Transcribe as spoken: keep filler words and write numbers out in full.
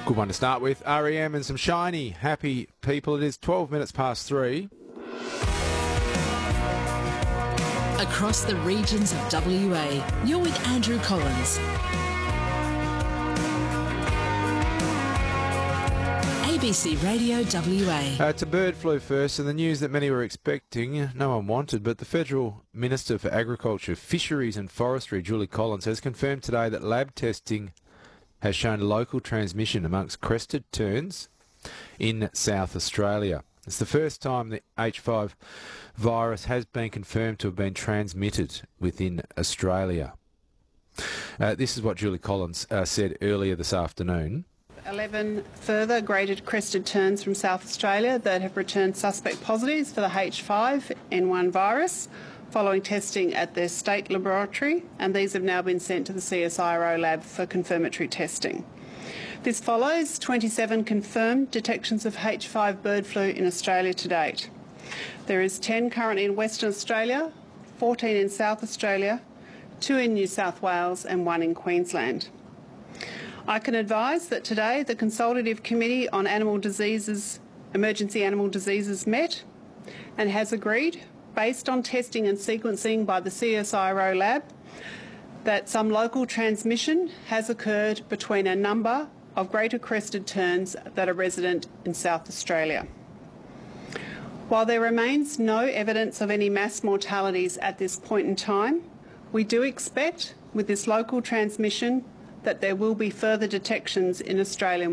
Good one to start with. R E M and some shiny, happy people. It is twelve minutes past three. Across the regions of W A, you're with Andrew Collins. A B C Radio W A. Uh, to bird flu first, and the news that many were expecting, no one wanted, but the Federal Minister for Agriculture, Fisheries and Forestry, Julie Collins, has confirmed today that lab testing has shown local transmission amongst crested terns in South Australia. It's the first time the H five virus has been confirmed to have been transmitted within Australia. Uh, this is what Julie Collins uh, said earlier this afternoon. eleven further graded crested terns from South Australia that have returned suspect positives for the H five N one virus following testing at their state laboratory, and these have now been sent to the C S I R O lab for confirmatory testing. This follows twenty-seven confirmed detections of H five bird flu in Australia to date. There is ten currently in Western Australia, fourteen in South Australia, two in New South Wales and one in Queensland. I can advise that today the Consultative Committee on Animal Diseases, Emergency Animal Diseases met and has agreed, based on testing and sequencing by the C S I R O lab, that some local transmission has occurred between a number of greater crested terns that are resident in South Australia. While there remains no evidence of any mass mortalities at this point in time, we do expect with this local transmission that there will be further detections in Australia